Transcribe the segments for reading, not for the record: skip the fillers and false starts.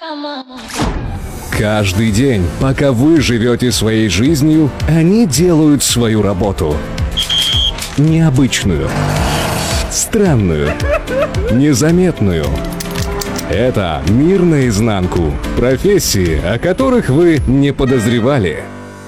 Каждый день, пока вы живете своей жизнью, они делают свою работу. Необычную, странную, незаметную. Это «Мир наизнанку». Профессии, о которых вы не подозревали.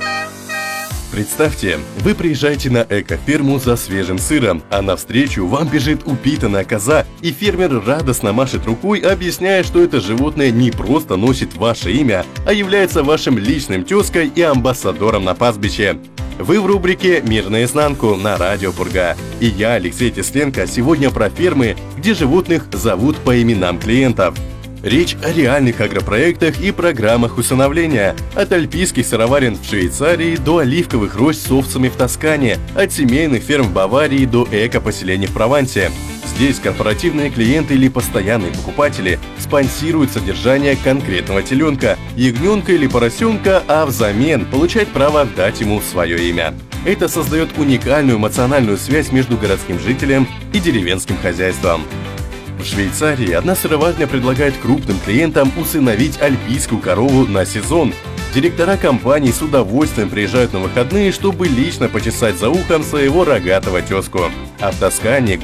Представьте, вы приезжаете на экоферму за свежим сыром, а навстречу вам бежит упитанная коза, и фермер радостно машет рукой, объясняя, что это животное не просто носит ваше имя, а является вашим личным тезкой и амбассадором на пастбище. Вы в рубрике «Мир наизнанку» на Радио Пурга. И я, Алексей Тесленко, сегодня про фермы, где животных зовут по именам клиентов. Речь о реальных агропроектах и программах усыновления. От альпийских сыроварен в Швейцарии до оливковых рощ с овцами в Тоскане, от семейных ферм в Баварии до эко-поселений в Провансе. Здесь корпоративные клиенты или постоянные покупатели спонсируют содержание конкретного теленка, ягненка или поросенка, а взамен получают право дать ему свое имя. Это создает уникальную эмоциональную связь между городским жителем и деревенским хозяйством. В Швейцарии одна сыроварня предлагает крупным клиентам усыновить альпийскую корову на сезон. Директора компаний с удовольствием приезжают на выходные, чтобы лично почесать за ухом своего рогатого тезку. А в Тоскане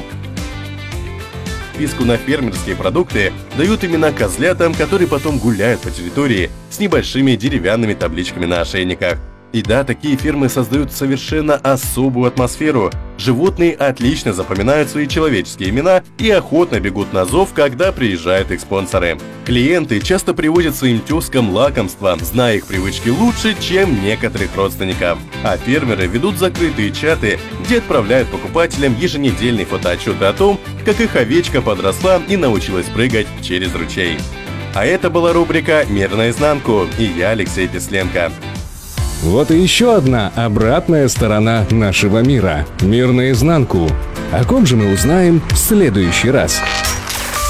подписку на фермерские продукты дают имена козлятам, которые потом гуляют по территории с небольшими деревянными табличками на ошейниках. И да, такие фермы создают совершенно особую атмосферу. Животные отлично запоминают свои человеческие имена и охотно бегут на зов, когда приезжают их спонсоры. Клиенты часто привозят своим тезкам лакомства, зная их привычки лучше, чем некоторых родственников. А фермеры ведут закрытые чаты, где отправляют покупателям еженедельные фотоотчеты о том, как их овечка подросла и научилась прыгать через ручей. А это была рубрика «Мир наизнанку», и я, Алексей Тесленко. Вот и еще одна обратная сторона нашего мира. Мир наизнанку. О ком же мы узнаем в следующий раз?